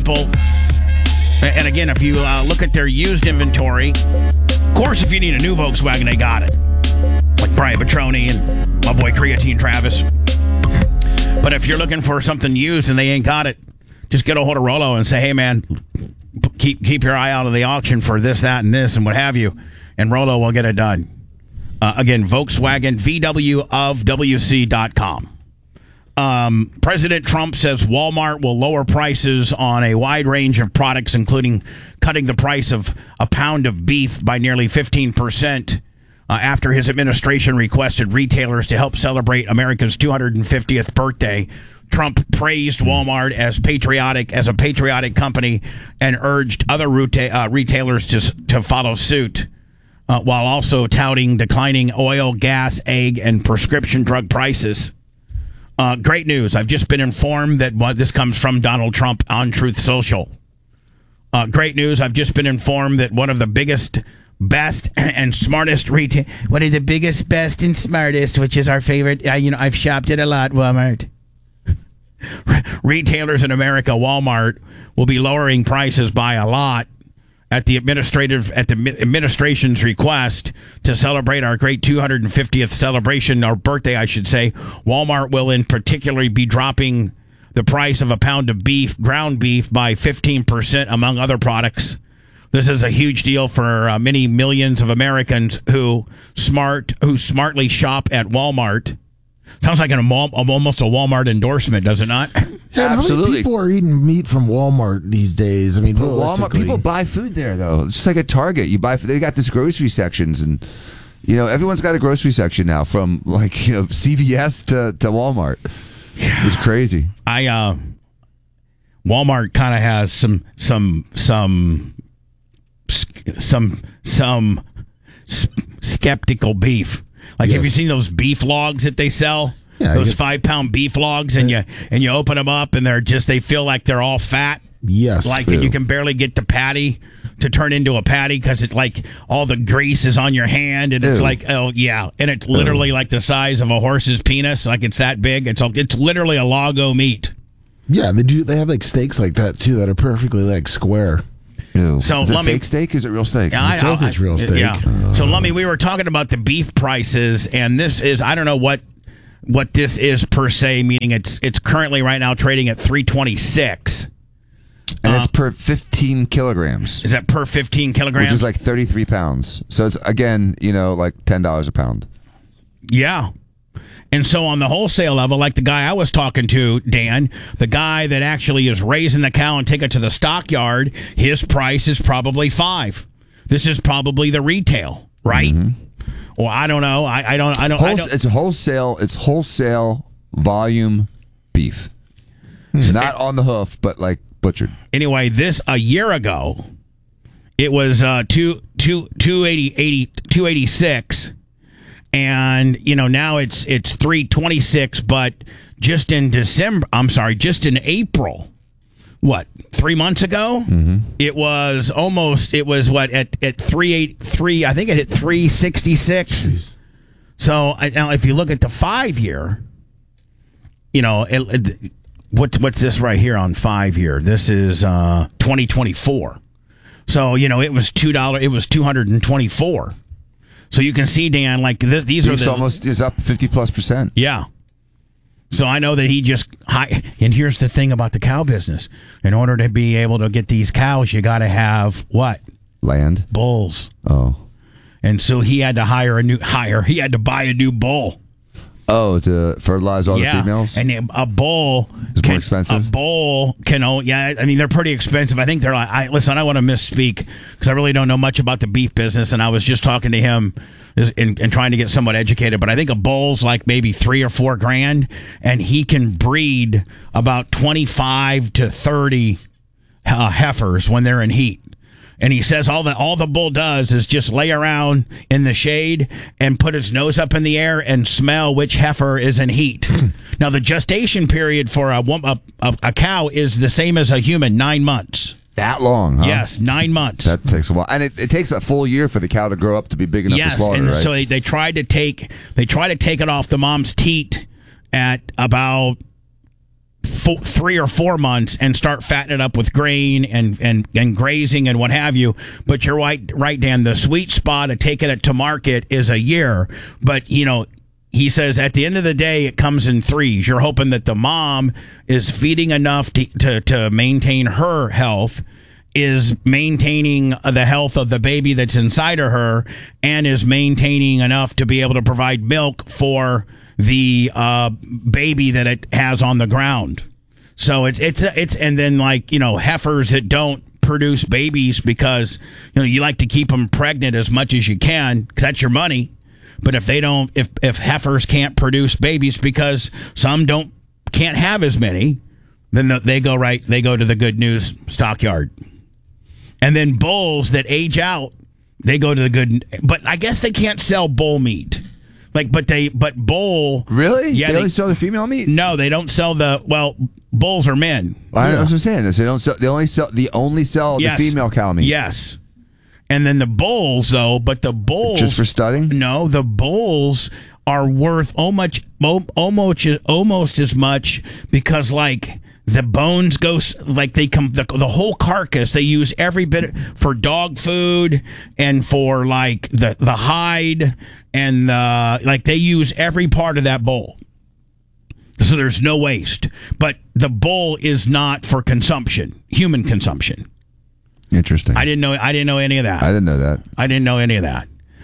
people. And again, if you look at their used inventory, of course, if you need a new Volkswagen, they got it. Like Brian Petroni and my boy Creatine Travis. But if you're looking for something used and they ain't got it, just get a hold of Rollo and say, hey, man, keep your eye out of the auction for this, that, and this, and what have you. And Rollo will get it done. Again, Volkswagen, VWofWC.com. President Trump says Walmart will lower prices on a wide range of products, including cutting the price of a pound of beef by nearly 15%. After his administration requested retailers to help celebrate America's 250th birthday, Trump praised Walmart as a patriotic company and urged other retailers to follow suit, while also touting declining oil, gas, egg, and prescription drug prices. Great news. I've just been informed that this comes from Donald Trump on Truth Social. Great news. I've just been informed that one of the biggest, best, and smartest one of the biggest, best, and smartest, which is our favorite. I've shopped it a lot, Walmart. Retailers in America, Walmart, will be lowering prices by a lot at the administration's request to celebrate our great 250th celebration, or birthday, I should say. Walmart will in particular be dropping the price of a pound of beef, ground beef, by 15%, among other products. This is a huge deal for many millions of Americans who smartly shop at Walmart. Sounds like almost a Walmart endorsement, does it not? Yeah, absolutely. How many people are eating meat from Walmart these days? I mean, Walmart, people buy food there, though. It's just like at Target. They got this grocery sections, and everyone's got a grocery section now, from CVS to Walmart. Yeah. It's crazy. Walmart kind of has some skeptical beef. Like, Have you seen those beef logs that they sell? Yeah, those 5-pound beef logs, and you open them up, and they feel like they're all fat. Yes, and you can barely get the patty to turn into a patty because it's like all the grease is on your hand, and it's like, oh yeah, and it's literally like the size of a horse's penis, like it's that big. It's literally a log o' meat. Yeah, they do. They have like steaks like that too that are perfectly like square. Ew. So is it fake steak? Is it real steak? Yeah, it says it's real steak. Yeah. So Lummy, we were talking about the beef prices, and this is, I don't know what this is per se, meaning it's currently right now trading at $3.26. And it's per 15 kilograms. Is that per 15 kilograms? Which is like 33 pounds. So it's, again, like $10 a pound. Yeah. And so on the wholesale level, like the guy I was talking to, Dan, the guy that actually is raising the cow and take it to the stockyard, his price is probably $5. This is probably the retail, right? Mm-hmm. Well, I don't know. I don't. It's wholesale. It's wholesale volume beef. Not on the hoof, but like butchered. Anyway, a year ago, it was 286. And now it's $3.26, but just in April, 3 months ago, it was at 383. I think it hit 366. Jeez. So now if you look at the 5-year, what's this right here on 5-year? This is 2024. So it was $2. It was $224. So you can see, Dan, like these are almost is up 50+%. Yeah. So I know that he just and here's the thing about the cow business: in order to be able to get these cows, you got to have what? Land. Bulls. Oh. And so he had to He had to buy a new bull. Oh, to fertilize all the females? And a bull is more expensive? A bull can, I mean, they're pretty expensive. I think they're like, listen, I want to misspeak because I really don't know much about the beef business, and I was just talking to him and trying to get somewhat educated, but I think a bull's like maybe $3,000 or $4,000, and he can breed about 25 to 30 heifers when they're in heat. And he says all the bull does is just lay around in the shade and put his nose up in the air and smell which heifer is in heat. Now, the gestation period for a cow is the same as a human, 9 months. That long, huh? Yes, 9 months. That takes a while. And it takes a full year for the cow to grow up to be big enough to slaughter, and right? so they try to take it off the mom's teat at about 3 or 4 months and start fattening it up with grain and grazing and what have you. But you're right, Dan. The sweet spot of taking it to market is a year. But, you know, he says at the end of the day, it comes in threes. You're hoping that the mom is feeding enough to maintain her health, is maintaining the health of the baby that's inside of her, and is maintaining enough to be able to provide milk for the baby that it has on the ground. So it's and then, like, you know, heifers that don't produce babies because, you know, you like to keep them pregnant as much as you can because that's your money. But if they don't, if heifers can't produce babies because some can't have as many, then they go to the Good News stockyard. And then bulls that age out, they go to the good. But I guess they can't sell bull meat. But bull. Really? Yeah, they only sell the female meat? No, they don't sell bulls are men. I was just saying this. They only sell the female cow meat. Yes. And then the bulls, though, just for studding? No, the bulls are worth almost as much because, like, the bones go, like, they come, the whole carcass, they use every bit for dog food and for, like, the hide and they use every part of that bull. So there's no waste. But the bull is not for consumption, human consumption. Interesting. I didn't know any of that. I didn't know that. I didn't know any of that.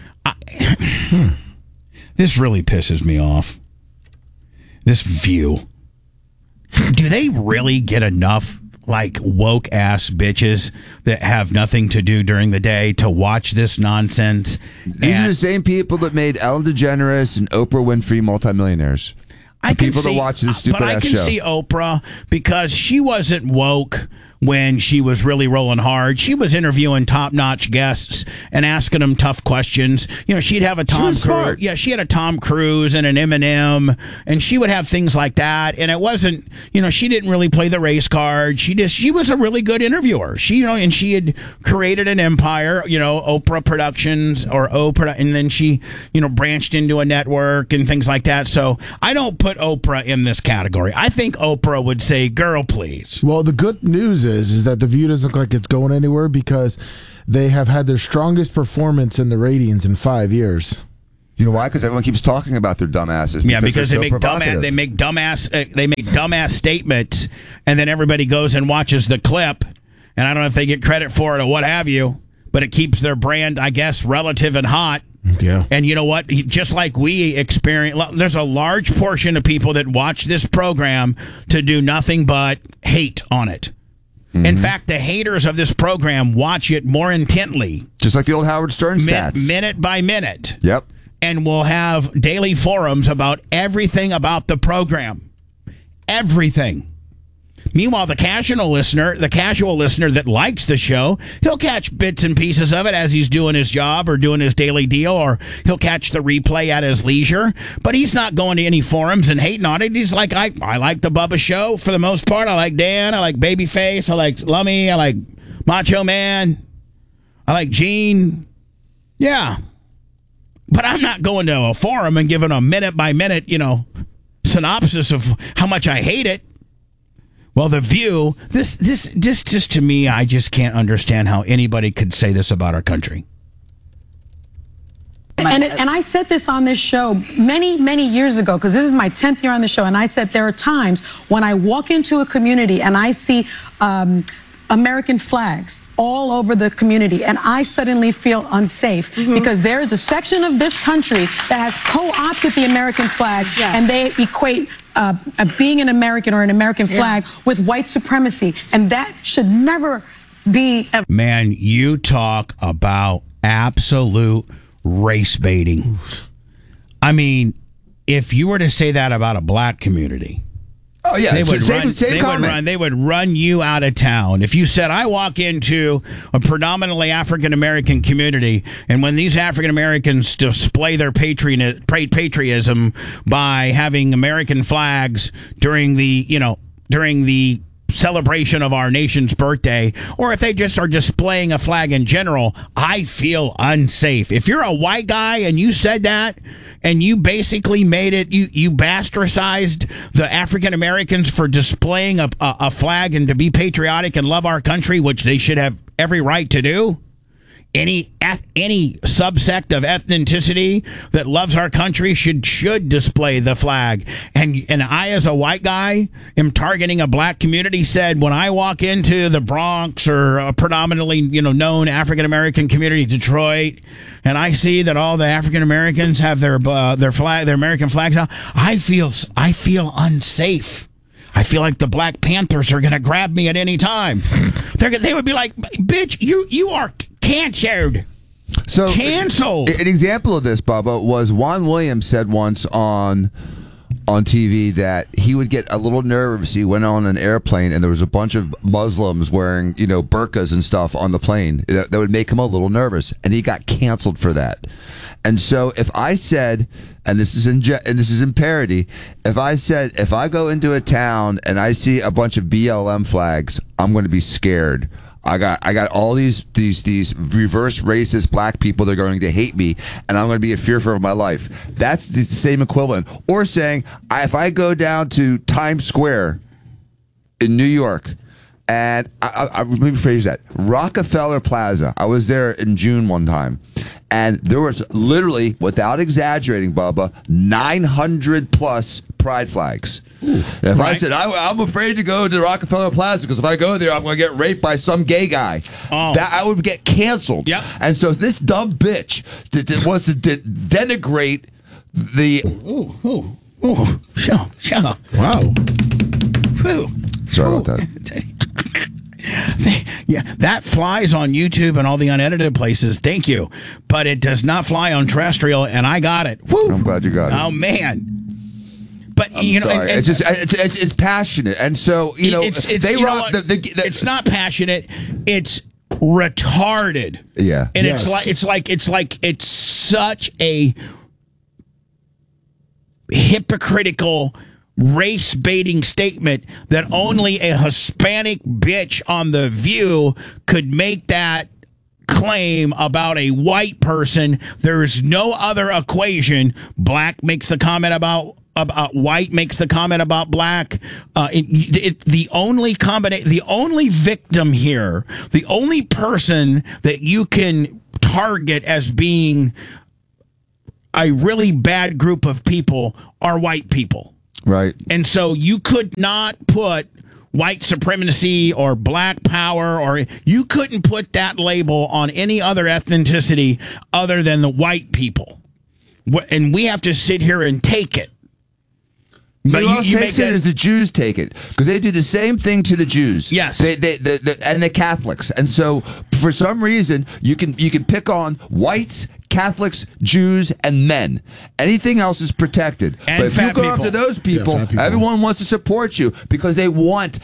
This really pisses me off. This View. Do they really get enough, like, woke ass bitches that have nothing to do during the day to watch this nonsense? These are the same people that made Ellen DeGeneres and Oprah Winfrey multimillionaires. People that watch this stupid ass show. But I can see Oprah because she wasn't woke when she was really rolling hard. She was interviewing top-notch guests and asking them tough questions. You know, she'd have a Tom Cruise. Yeah, she had a Tom Cruise and an Eminem, and she would have things like that. And it wasn't, you know, she didn't really play the race card. She was a really good interviewer. She had created an empire, you know, Oprah Productions or Oprah, and then she, you know, branched into a network and things like that. So I don't put Oprah in this category. I think Oprah would say, "Girl, please." Well, the good news is that The View doesn't look like it's going anywhere because they have had their strongest performance in the ratings in 5 years. You know why? Because everyone keeps talking about their dumbasses. Yeah, because they make dumbass statements, and then everybody goes and watches the clip. And I don't know if they get credit for it or what have you, but it keeps their brand, I guess, relative and hot. Yeah. And you know what? Just like we experience, there's a large portion of people that watch this program to do nothing but hate on it. Mm-hmm. In fact, the haters of this program watch it more intently. Just like the old Howard Stern stats. Minute by minute. Yep. And we'll have daily forums about everything about the program. Everything. Meanwhile, the casual listener that likes the show, he'll catch bits and pieces of it as he's doing his job or doing his daily deal, or he'll catch the replay at his leisure. But he's not going to any forums and hating on it. He's like, I like the Bubba Show for the most part. I like Dan. I like Babyface. I like Lummy. I like Macho Man. I like Gene. Yeah. But I'm not going to a forum and giving a minute-by-minute, you know, synopsis of how much I hate it. Well, The View, this just to me, I just can't understand how anybody could say this about our country. And I said this on this show many, many years ago, because this is my 10th year on the show, and I said there are times when I walk into a community and I see American flags all over the community, and I suddenly feel unsafe because there is a section of this country that has co-opted the American flag, and they equate being an American or an American flag with white supremacy, and that should never be. Man, you talk about absolute race baiting. I mean, if you were to say that about a black community, oh yeah, they would run you out of town. If you said, I walk into a predominantly African American community, and when these African Americans display their patriotism by having American flags during the celebration of our nation's birthday, or if they just are displaying a flag in general, I feel unsafe. If you're a white guy and you said that, and you basically made it, you bastardized the African Americans for displaying a flag and to be patriotic and love our country, which they should have every right to do. Any subsect of ethnicity that loves our country should display the flag. And I, as a white guy, am targeting a black community. Said when I walk into the Bronx or a predominantly known African American community, Detroit, and I see that all the African Americans have their American flags out, I feel unsafe. I feel like the Black Panthers are going to grab me at any time. They would be like, "Bitch, you are canceled." So canceled. An example of this, Bubba, was Juan Williams said once on TV that he would get a little nervous. He went on an airplane and there was a bunch of Muslims wearing burqas and stuff on the plane that would make him a little nervous, and he got canceled for that. And so if I said, and this is in parody, if I said, if I go into a town and I see a bunch of BLM flags, I'm going to be scared. I got all these reverse racist black people that are going to hate me, and I'm going to be fearful of my life. That's the same equivalent. Or saying, if I go down to Times Square in New York, and let me rephrase that, Rockefeller Plaza. I was there in June one time, and there was literally, without exaggerating, Bubba, 900 plus pride flags. If I said, I'm afraid to go to Rockefeller Plaza because if I go there, I'm going to get raped by some gay guy, that I would get canceled. Yep. And so this dumb bitch wants to denigrate the... Sure. Wow. Sorry about that. Yeah, that flies on YouTube and all the unedited places. Thank you. But it does not fly on terrestrial, and I got it. Woo. I'm glad you got it. Oh, man. But sorry. It's passionate, and so it's not passionate. It's retarded. Yeah, and it's such a hypocritical, race baiting statement that only a Hispanic bitch on The View could make that claim about a white person. There's no other equation. Black makes the comment about white, makes the comment about black. The only victim here, the only person that you can target as being a really bad group of people are white people. Right. And so you could not put white supremacy or black power, or you couldn't put that label on any other ethnicity other than the white people. And we have to sit here and take it. But you takes it as the Jews take it, because they do the same thing to the Jews. Yes, and the Catholics, and so for some reason you can pick on whites, Catholics, Jews, and men. Anything else is protected. And but if you go after those people, everyone wants to support you because they want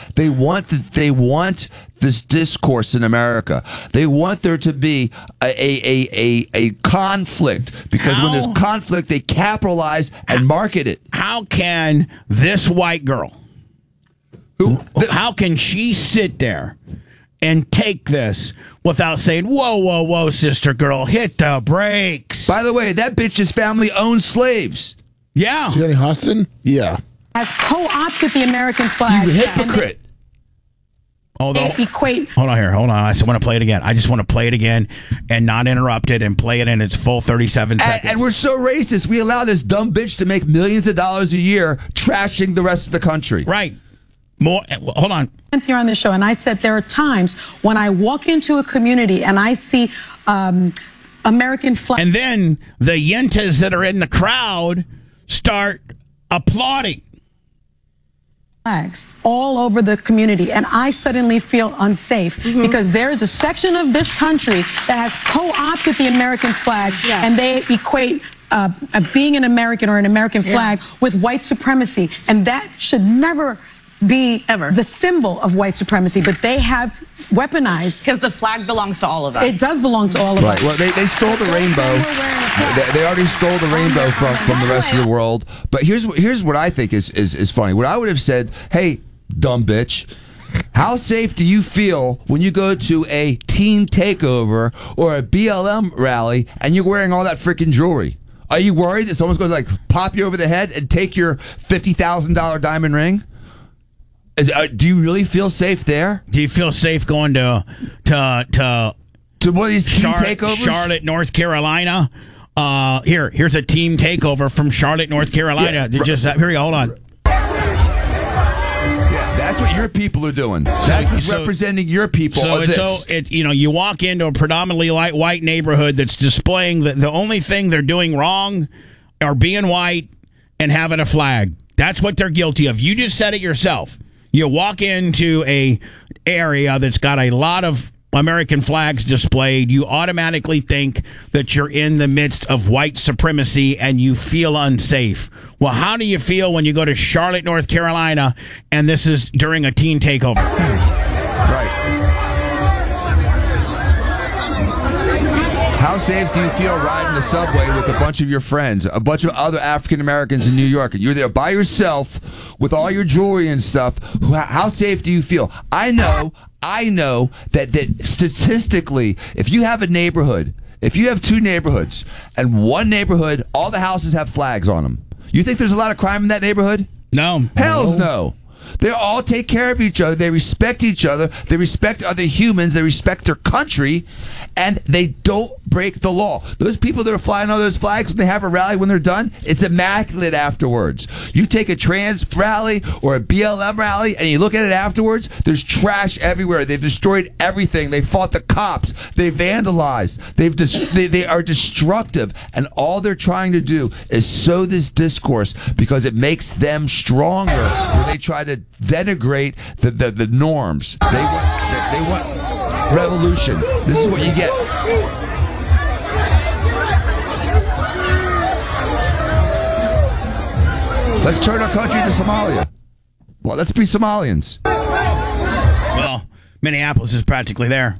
this discourse in America. They want there to be a conflict, because when there's conflict, they capitalize and market it. How can this white girl, how can she sit there and take this without saying, whoa, sister girl, hit the brakes? By the way, that bitch's family owns slaves. Yeah. Jenny Austin? Yeah. Has co-opted the American flag. You hypocrite. Although, equate. Hold on. I just want to play it again. I just want to play it again and not interrupt it and play it in its full 37 seconds. And we're so racist. We allow this dumb bitch to make millions of dollars a year trashing the rest of the country. Right. More. Hold on. Here on the show, and I said there are times when I walk into a community and I see American flag. And then the yentas that are in the crowd start applauding. Flags all over the community, and I suddenly feel unsafe because there is a section of this country that has co-opted the American flag, and they equate being an American or an American flag with white supremacy, and that should never be the symbol of white supremacy, but they have weaponized. Because the flag belongs to all of us. It does belong to all of us. Well, they stole the rainbow. They already stole the rainbow from the rest of the world. But here's what I think is funny. What I would have said, hey, dumb bitch, How safe do you feel when you go to a teen takeover or a BLM rally and you're wearing all that freaking jewelry? Are you worried that someone's going to like pop you over the head and take your $50,000 diamond ring? Do you really feel safe there? Do you feel safe going to one of these teen takeovers? Charlotte, North Carolina? Here's a team takeover from Charlotte, North Carolina. Yeah. Here we go. Hold on. Yeah, that's what your people are doing. That's what's representing your people. So you walk into a predominantly white neighborhood that's displaying the only thing they're doing wrong are being white and having a flag. That's what they're guilty of. You just said it yourself. You walk into a area that's got a lot of American flags displayed, you automatically think that you're in the midst of white supremacy and you feel unsafe. Well, how do you feel when you go to Charlotte, North Carolina, and this is during a teen takeover? Right. How safe do you feel riding the subway with a bunch of your friends, a bunch of other African Americans in New York, and you're there by yourself with all your jewelry and stuff? How safe do you feel? I know that statistically, if you have a neighborhood, if you have two neighborhoods, and one neighborhood, all the houses have flags on them, you think there's a lot of crime in that neighborhood? No. Hells no. They all take care of each other. They respect each other. They respect other humans. They respect their country. And they don't break the law. Those people that are flying all those flags when they have a rally, when they're done, it's immaculate afterwards. You take a trans rally or a BLM rally and you look at it afterwards, there's trash everywhere. They've destroyed everything. They fought the cops. They vandalized. They are destructive. And all they're trying to do is sow this discourse because it makes them stronger when they try to denigrate the norms. They want revolution. This is what you get. Let's turn our country to Somalia. Well, let's be Somalians. Well, Minneapolis is practically there.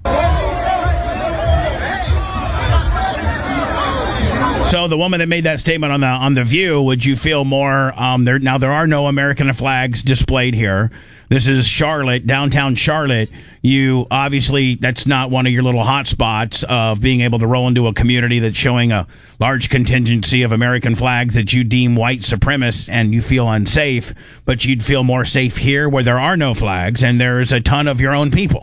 So the woman that made that statement on the View, would you feel more? There are no American flags displayed here. This is Charlotte, downtown Charlotte. You obviously, that's not one of your little hot spots of being able to roll into a community that's showing a large contingency of American flags that you deem white supremacists and you feel unsafe, but you'd feel more safe here where there are no flags and there's a ton of your own people.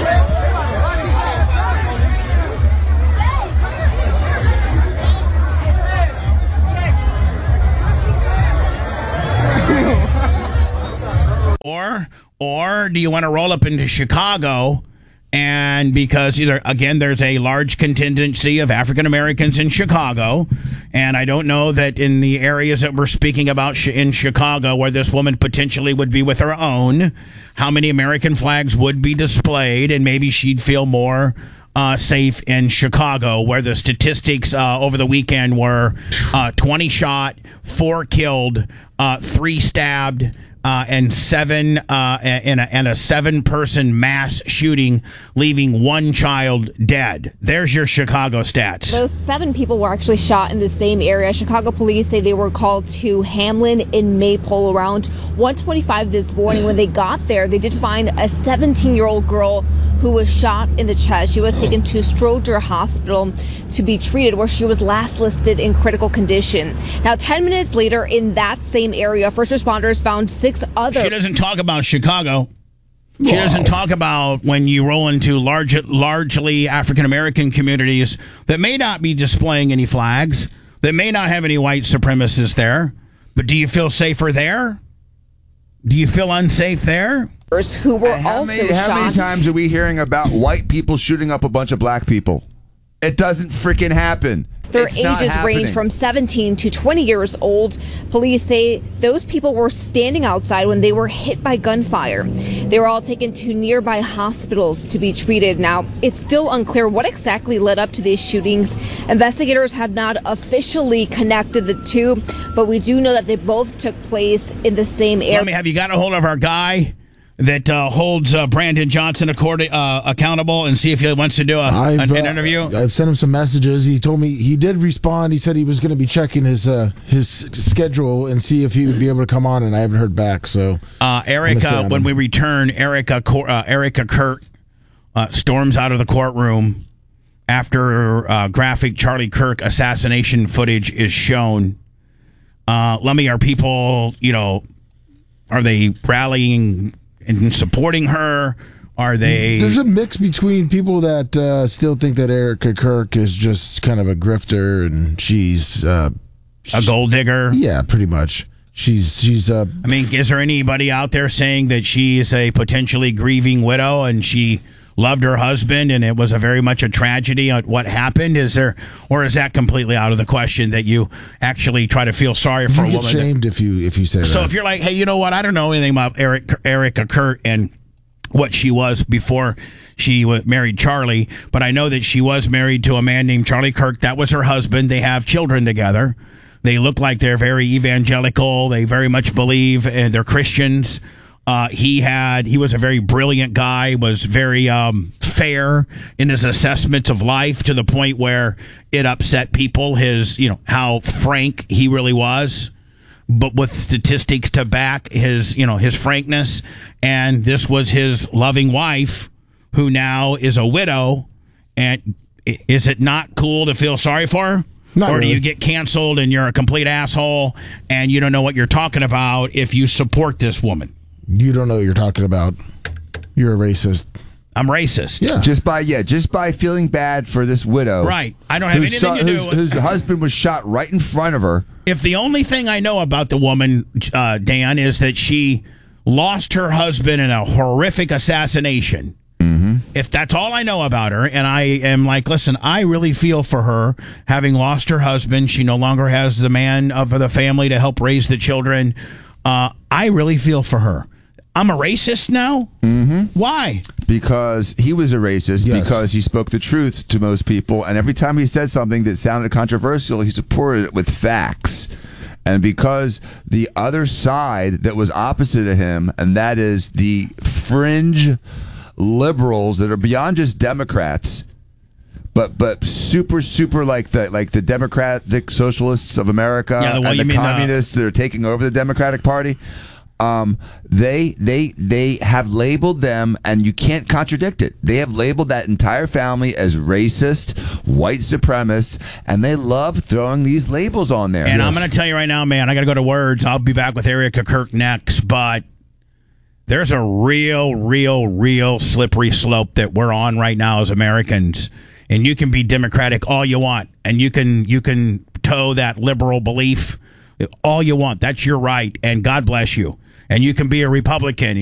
Or do you want to roll up into Chicago, and because there's a large contingency of African Americans in Chicago, and I don't know that in the areas that we're speaking about in Chicago where this woman potentially would be with her own, how many American flags would be displayed, and maybe she'd feel more safe in Chicago, where the statistics over the weekend were 20 shot, 4 killed, 3 stabbed, and 7 in a 7-person mass shooting, leaving 1 child dead. There's your Chicago stats. Those 7 people were actually shot in the same area. Chicago police say they were called to Hamlin in Maypole around 1:25 this morning. When they got there, they did find a 17-year-old girl who was shot in the chest. She was taken to Stroger Hospital to be treated, where she was last listed in critical condition. Now, 10 minutes later in that same area, first responders found 6 other... She doesn't talk about Chicago. She doesn't talk about when you roll into largely African-American communities that may not be displaying any flags, that may not have any white supremacists there. But do you feel safer there? Do you feel unsafe there? Who were also shot. How many times are we hearing about white people shooting up a bunch of black people? It doesn't freaking happen. Their ages range from 17 to 20 years old. Police say those people were standing outside when they were hit by gunfire. They were all taken to nearby hospitals to be treated. Now, it's still unclear what exactly led up to these shootings. Investigators have not officially connected the two, but we do know that they both took place in the same area. Have you got a hold of our guy that holds Brandon Johnson accountable and see if he wants to do an interview? I've sent him some messages. He told me he did respond. He said he was going to be checking his schedule and see if he would be able to come on, and I haven't heard back. So, Erica, when we return, Erica Kirk storms out of the courtroom after graphic Charlie Kirk assassination footage is shown. Lummy, are people, are they rallying and supporting her? Are they? There's a mix between people that still think that Erica Kirk is just kind of a grifter and she's a gold digger. Yeah, pretty much. She's. I mean, is there anybody out there saying that she is a potentially grieving widow and she loved her husband and it was very much a tragedy on what happened? Is there, or is that completely out of the question that you actually try to feel sorry for a woman? You get shamed if you say that. So if you're like, hey, you know what? I don't know anything about Erica Kirk and what she was before she married Charlie, but I know that she was married to a man named Charlie Kirk. That was her husband. They have children together. They look like they're very evangelical. They very much believe, and they're Christians. He was a very brilliant guy, was very fair in his assessments of life to the point where it upset people, how frank he really was, but with statistics to back his frankness. And this was his loving wife who now is a widow. And is it not cool to feel sorry for her? Or do you get canceled and you're a complete asshole and you don't know what you're talking about if you support this woman? You don't know what you're talking about. You're a racist. I'm racist. Yeah. Just by feeling bad for this widow. Right. I don't have anything to do with whose husband was shot right in front of her. If the only thing I know about the woman, Dan, is that she lost her husband in a horrific assassination. Mm-hmm. If that's all I know about her, and I am like, listen, I really feel for her having lost her husband. She no longer has the man of the family to help raise the children. I really feel for her. I'm a racist now? Mm-hmm. Why? Because he was a racist, because he spoke the truth to most people, and every time he said something that sounded controversial, he supported it with facts. And because the other side that was opposite of him, and that is the fringe liberals that are beyond just Democrats, but super like the Democratic Socialists of America and the communists that are taking over the Democratic Party, they have labeled them, and you can't contradict it. They have labeled that entire family as racist, white supremacists, and they love throwing these labels on there. And I'm going to tell you right now, man, I got to go to words. I'll be back with Erica Kirk next, but there's a real slippery slope that we're on right now as Americans. And you can be Democratic all you want, and you can toe that liberal belief all you want. That's your right, and God bless you. And you can be a Republican.